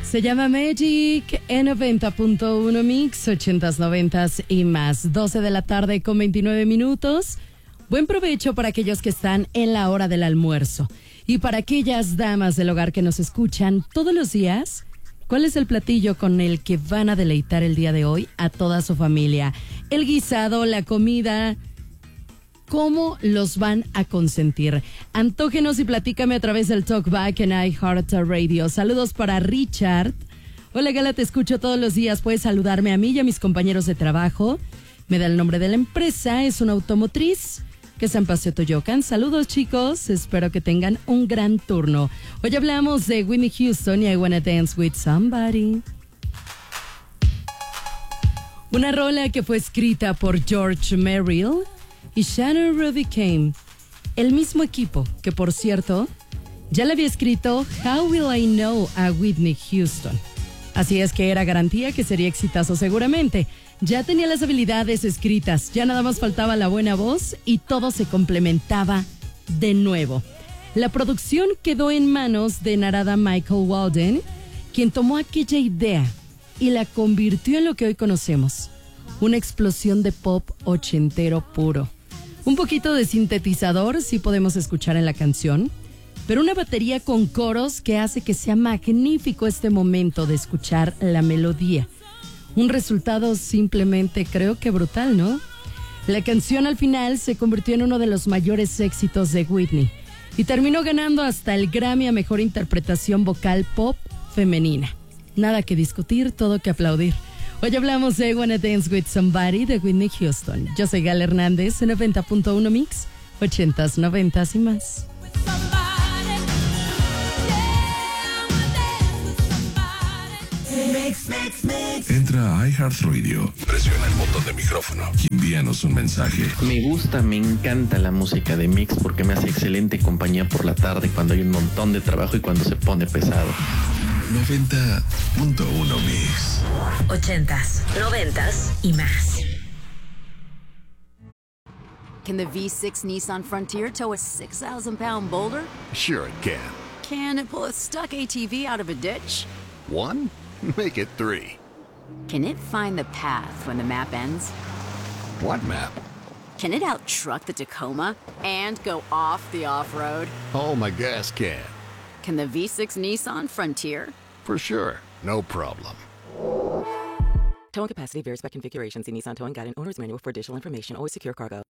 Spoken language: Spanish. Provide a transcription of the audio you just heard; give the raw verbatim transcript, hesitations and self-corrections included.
Se llama Magic en noventa punto uno Mix, ochentas, noventas y más. doce de la tarde con veintinueve minutos. Buen provecho para aquellos que están en la hora del almuerzo. Y para aquellas damas del hogar que nos escuchan todos los días, ¿cuál es el platillo con el que van a deleitar el día de hoy a toda su familia? El guisado, la comida, ¿cómo los van a consentir? Antógenos y platícame a través del Talkback en iHeartRadio. Saludos para Richard. Hola, Gala, te escucho todos los días. Puedes saludarme a mí y a mis compañeros de trabajo. Me da el nombre de la empresa. Es una automotriz que es en Paseo Toyocan. Saludos, chicos. Espero que tengan un gran turno. Hoy hablamos de Whitney Houston y I Wanna Dance With Somebody. Una rola que fue escrita por George Merrill y Shannon Ruby Kane, el mismo equipo que, por cierto, ya le había escrito How Will I Know a Whitney Houston. Así es que era garantía que sería exitazo seguramente. Ya tenía las habilidades escritas, ya nada más faltaba la buena voz y todo se complementaba de nuevo. La producción quedó en manos de Narada Michael Walden, quien tomó aquella idea y la convirtió en lo que hoy conocemos, una explosión de pop ochentero puro. Un poquito de sintetizador sí podemos escuchar en la canción, pero una batería con coros que hace que sea magnífico este momento de escuchar la melodía. Un resultado simplemente creo que brutal, ¿no? La canción al final se convirtió en uno de los mayores éxitos de Whitney y terminó ganando hasta el Grammy a Mejor Interpretación Vocal Pop Femenina. Nada que discutir, todo que aplaudir. Hoy hablamos de I Wanna Dance With Somebody de Whitney Houston. Yo soy Gala Hernández en noventa punto uno Mix, ochentas, noventas y más. Entra a iHeartRadio, presiona el botón de micrófono y envíanos un mensaje. Me gusta, me encanta la música de Mix porque me hace excelente compañía por la tarde cuando hay un montón de trabajo y cuando se pone pesado. noventa punto uno Mix. Ochentas, noventas y más. Can the V six Nissan Frontier tow a six thousand pound boulder? Sure it can. Can it pull a stuck A T V out of a ditch? One? Make it three. Can it find the path when the map ends? What map? Can it out-truck the Tacoma and go off the off-road? Oh, my gas can. Can the V six Nissan Frontier? For sure. No problem. Towing capacity varies by configuration. See Nissan Towing Guide and Owner's Manual for additional information. Always secure cargo.